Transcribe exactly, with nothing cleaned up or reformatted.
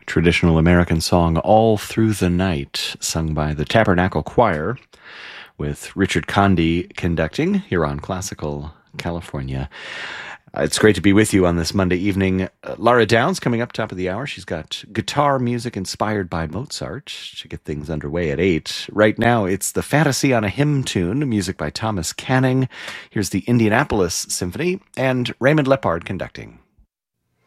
traditional American song All Through the Night, sung by the Tabernacle Choir, with Richard Conde conducting here on Classical California. Uh, It's great to be with you on this Monday evening. Uh, Laura Downs coming up top of the hour. She's got guitar music inspired by Mozart to get things underway at eight. Right now, it's the Fantasy on a Hymn Tune, music by Thomas Canning. Here's the Indianapolis Symphony and Raymond Lepard conducting.